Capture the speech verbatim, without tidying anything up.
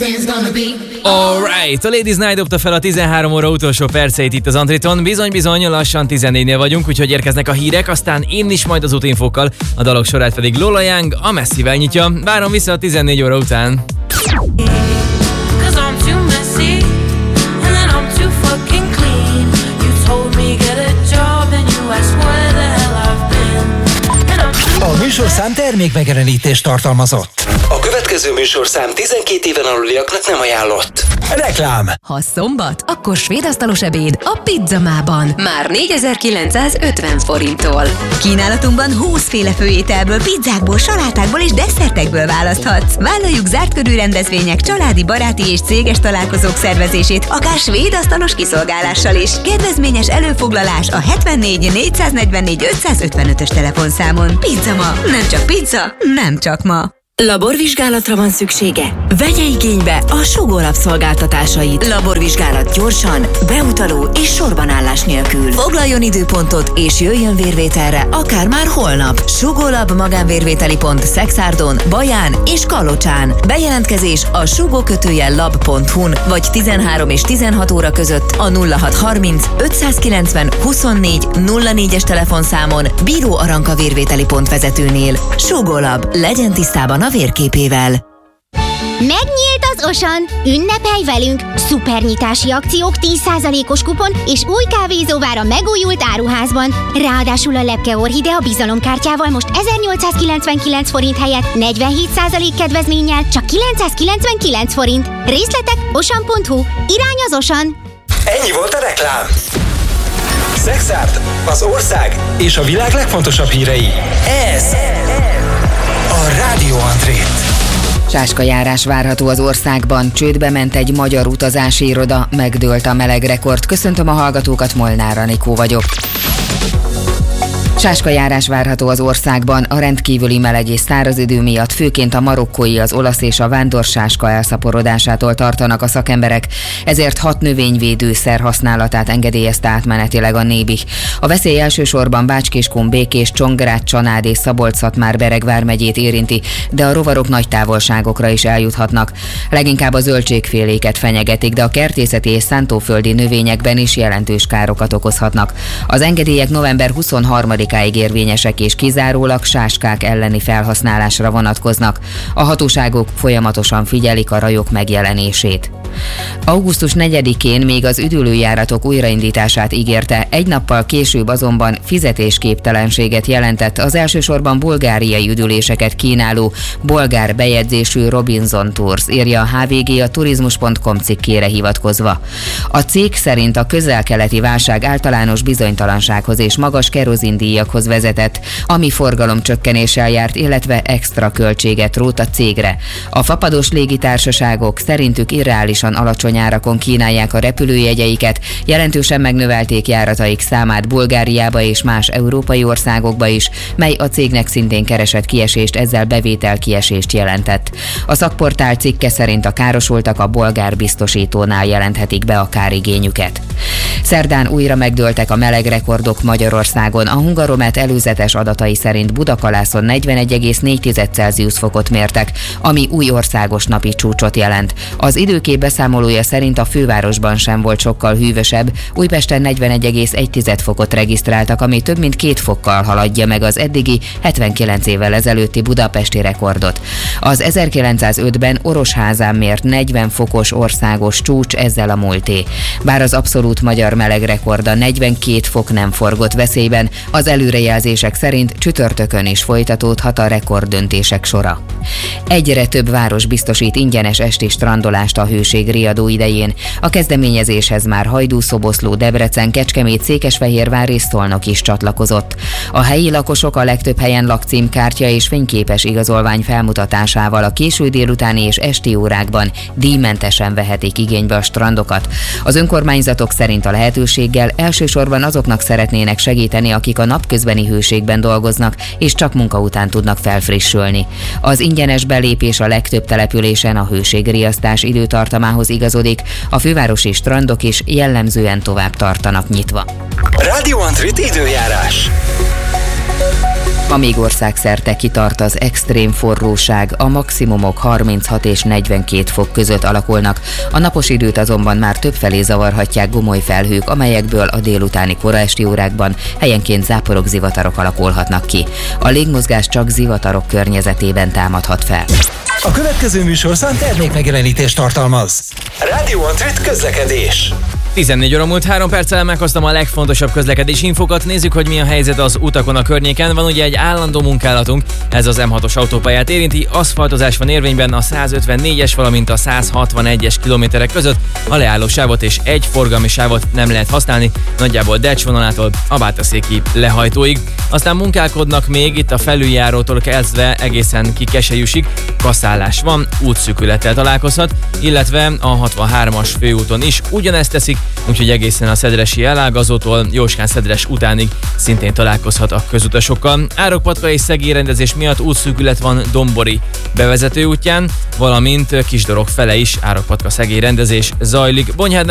Alright, a Ladies Night dobta fel a tizenhárom óra utolsó perceit itt az Antriton. Bizony-bizony, lassan tizennégynél vagyunk, úgyhogy érkeznek a hírek, aztán én is majd az útinfókkal, a dalok sorát pedig Lola Young a Messzivel nyitja. Várom vissza a tizennégy óra után. A műsorszám termékmegjelenítést tartalmazott. A következő műsorszám tizenkét éven aluliaknak nem ajánlott. Reklám. Ha szombat, akkor svédasztalos ebéd a Pizzamában. Már négyezer-kilencszázötven forinttól. Kínálatunkban húsz féle főételből, pizzákból, salátákból és desszertekből választhatsz. Vállaljuk zárt körű rendezvények, családi, baráti és céges találkozók szervezését, akár svédasztalos kiszolgálással is. Kedvezményes előfoglalás a hetvennégy négyszáznegyvennégy ötszázötvenötös telefonszámon. Pizzama. Nem csak pizza, nem csak ma. Laborvizsgálatra van szüksége? Vegye igénybe a Sugó Lab szolgáltatásait. Laborvizsgálat gyorsan, beutaló és sorbanállás nélkül. Foglaljon időpontot és jöjjön vérvételre, akár már holnap. Sugó Lab magánvérvételi pont Szexárdon, Baján és Kalocsán. Bejelentkezés a sugó kötőjel lab pont hu-n vagy tizenhárom és tizenhat óra között a nulla hat harminc ötszázkilencven huszonnégy nulla négyes telefonszámon Bíró Aranka vérvételi pont vezetőnél. Sugó Lab, legyen tisztában a vérképével. Megnyílt az Osan! Ünnepelj velünk! Szupernyitási akciók, tíz százalékos kupon és új kávézó vár a megújult áruházban. Ráadásul a Lepke Orchidea bizalomkártyával most ezernyolcszázkilencvenkilenc forint helyett negyvenhét százalék kedvezménnyel csak kilencszázkilencvenkilenc forint. Részletek osan pont hu. Irány az Osan! Ennyi volt a reklám. Szexárd, az ország és a világ legfontosabb hírei. Ez a Rádió Antrit. Sáskajárás várható az országban, csődbe ment egy magyar utazási iroda, megdőlt a melegrekord. Köszöntöm a hallgatókat, Molnár Anikó vagyok. Sáskajárás várható az országban, a rendkívüli meleg és száraz idő miatt főként a marokkói, az olasz és a vándorsáska elszaporodásától tartanak a szakemberek, ezért hat növényvédőszer használatát engedélyezte átmenetileg a Nébih. A veszély elsősorban Bács-Kiskun, Békés, Csongrád, Csanád és Szabolcs-Szatmár-Bereg vármegyét érinti, de a rovarok nagy távolságokra is eljuthatnak. Leginkább a zöldségféléket fenyegetik, de a kertészeti és szántóföldi növényekben is jelentős károkat okozhatnak. Az engedélyek november huszonharmadikáig érvényesek és kizárólag sáskák elleni felhasználásra vonatkoznak. A hatóságok folyamatosan figyelik a rajok megjelenését. augusztus negyedikén még az üdülőjáratok újraindítását ígérte, egy nappal később azonban fizetésképtelenséget jelentett az elsősorban bulgáriai üdüléseket kínáló bolgár bejegyzésű Robinson Tours, írja a há vé gé a turizmus pont com cikkére hivatkozva. A cég szerint a közel-keleti válság általános bizonytalansághoz és magas kerozindíjakhoz vezetett, ami forgalomcsökkenéssel járt, illetve extra költséget rótt a cégre. A fapados légitársaságok szerintük irreálisan alacsony árakon kínálják a repülőjegyeiket, jelentősen megnövelték járataik számát Bulgáriába és más európai országokba is, mely a cégnek szintén keresett kiesést, ezzel bevételkiesést jelentett. A szakportál cikke szerint a károsultak a bolgár biztosítónál jelenthetik be a kárigényüket. Szerdán újra megdőltek a melegrekordok Magyarországon. A Hungaromet előzetes adatai szerint Budakalászon negyvenegy egész négy Celsius fokot mértek, ami új országos napi csúcsot jelent. Az időkép beszámolója szerint a fővárosban sem volt sokkal hűvösebb, Újpesten negyvenegy egész egy fokot regisztráltak, ami több mint két fokkal haladja meg az eddigi hetvenkilenc évvel ezelőtti budapesti rekordot. Az ezerkilencszázötben Orosházán mért negyven fokos országos csúcs ezzel a múlté. Bár az abszolút magyar melegrekord a negyvenkét fok nem forgott veszélyben, az előrejelzések szerint csütörtökön is folytatódhat a rekorddöntések sora. Egyre több város biztosít ingyenes esti strandolást a hőség riadó idején. A kezdeményezéshez már Hajdú, Szoboszló, Debrecen, Kecskemét, Székesfehérvár és Szolnok is csatlakozott. A helyi lakosok a legtöbb helyen lakcímkártya és fényképes igazolvány felmutatásával a késő délutáni és esti órákban díjmentesen vehetik igénybe a strandokat. Az önkormányzatok szerint a lehetőséggel elsősorban azoknak szeretnének segíteni, akik a napközbeni hőségben dolgoznak és csak munka után tudnak felfrissülni. Az ingyenes belépés a legtöbb településen a hőségriasztás időtartamához igazodik, a fővárosi strandok is jellemzően tovább tartanak nyitva. Rádió Antrit időjárás. Ma még országszerte kitart az extrém forróság, a maximumok harminchat és negyvenkét fok között alakulnak. A napos időt azonban már többfelé zavarhatják gomoly felhők, amelyekből a délutáni koraesti órákban helyenként záporok, zivatarok alakulhatnak ki. A légmozgás csak zivatarok környezetében támadhat fel. A következő műsorszám termékmegjelenítést tartalmaz. Rádió Antrit közlekedés. tizennégy óra múlt három perccel meghoztam a legfontosabb közlekedési infokat. Nézzük, hogy mi a helyzet az utakon a környéken. Van ugye egy állandó munkálatunk, ez az M hatos autópályát érinti. Aszfaltozás van érvényben a százötvennégyes, valamint a százhatvanegyes kilométerek között. A leálló sávot és egy forgalmi sávot nem lehet használni, nagyjából Decs vonalától a Bátaszéki lehajtóig. Aztán munkálkodnak még itt a felüljárótól kezdve egészen ki Keselyűsig. Kaszállás van, útszűkülettel találkozhat, illetve a hatvanhármas főúton is ugyanezt teszik, úgyhogy egészen a szedresi elágazótól Jóskán-Szedres utánig szintén találkozhat a közutasokkal. Árokpatka és Szegély rendezés miatt útszűkület van Dombori bevezető útján, valamint Kisdorog fele is Árokpatka Szegély rendezés zajlik. Bonyhádnál